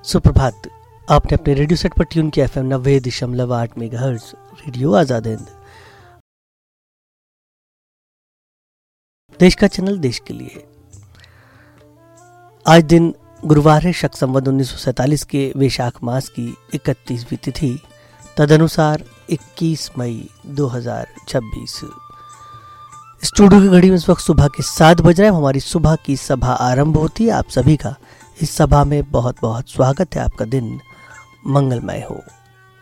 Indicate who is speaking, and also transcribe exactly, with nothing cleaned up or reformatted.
Speaker 1: सुप्रभात। आपने अपने रेडियो सेट पर ट्यून किया एफएम नब्बे दशमलव आठ मेगाहर्ट्ज रेडियो आजाद हिंद, देश का चैनल देश के लिए। आज दिन गुरुवार है, शक संवत उन्नीस सौ सैतालीस के वैशाख मास की इकतीसवीं तिथि, तदनुसार इक्कीस मई दो हजार छब्बीस। स्टूडियो की घड़ी में इस वक्त सुबह के सात बज रहे हैं। हमारी सुबह की सभा आरंभ होती है। आप सभी का इस सभा में बहुत बहुत स्वागत है। आपका दिन मंगलमय हो।